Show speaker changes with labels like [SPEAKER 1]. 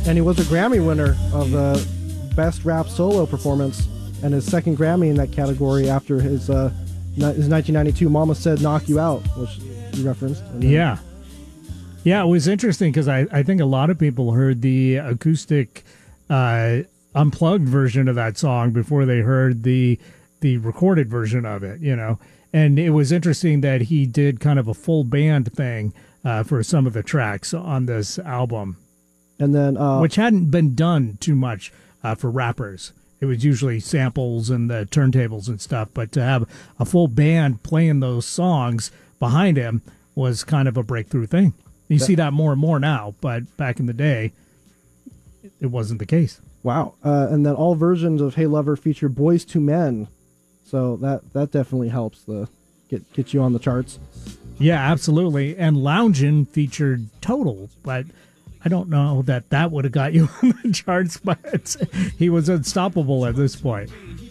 [SPEAKER 1] And he was a Grammy winner of the Best Rap Solo Performance, and his second Grammy in that category after his 1992 Mama Said Knock You Out, which you referenced.
[SPEAKER 2] Yeah. Yeah, it was interesting because I think a lot of people heard the acoustic unplugged version of that song before they heard the recorded version of it, you know. And it was interesting that he did kind of a full band thing for some of the tracks on this album.
[SPEAKER 1] And then
[SPEAKER 2] which hadn't been done too much for rappers. It was usually samples and the turntables and stuff, but to have a full band playing those songs behind him was kind of a breakthrough thing. You see that more and more now, but back in the day, it wasn't the case.
[SPEAKER 1] Wow. And then all versions of Hey Lover feature Boys to Men, so that definitely helps get you on the charts.
[SPEAKER 2] Yeah, absolutely. And Loungin' featured Total, but I don't know that would have got you on the charts, but he was unstoppable at this point.